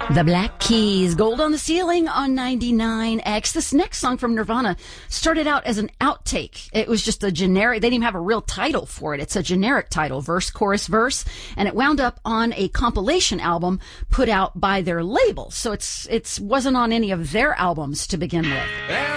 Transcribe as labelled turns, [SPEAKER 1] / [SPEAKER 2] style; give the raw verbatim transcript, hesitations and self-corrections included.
[SPEAKER 1] The Black Keys, Gold on the Ceiling on ninety-nine X. This next song from Nirvana started out as an outtake. It was just a generic, they didn't even have a real title for it. It's a generic title, verse, chorus, verse, and it wound up on a compilation album put out by their label. So it's, it's wasn't on any of their albums to begin with.